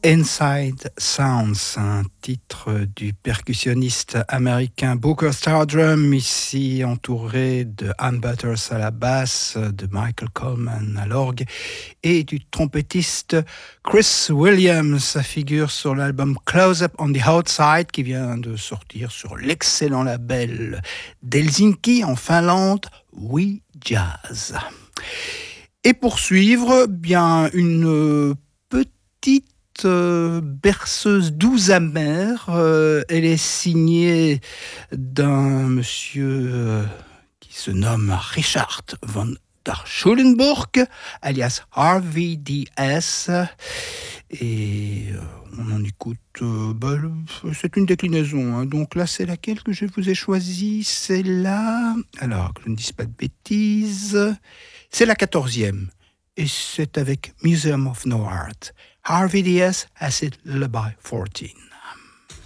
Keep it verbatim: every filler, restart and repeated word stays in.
Inside Sounds, un titre du percussionniste américain Booker Stardrum, ici entouré de Ann Butters à la basse, de Michael Coleman à l'orgue et du trompettiste Chris Williams. Ça figure sur l'album Close Up on the Outside qui vient de sortir sur l'excellent label d'Helsinki en Finlande, We Jazz. Et pour suivre, bien une petite Euh, berceuse douce amère. Euh, elle est signée d'un monsieur euh, qui se nomme Richard von der Schulenburg, alias Harvey D S. Et euh, on en écoute, euh, bah, c'est une déclinaison. Hein. Donc là, c'est laquelle que je vous ai choisie? C'est la... Alors, que je ne dise pas de bêtises. C'est la quatorzième. Et c'est avec Museum of No Art. Harvey D S Acid Lullaby fourteen.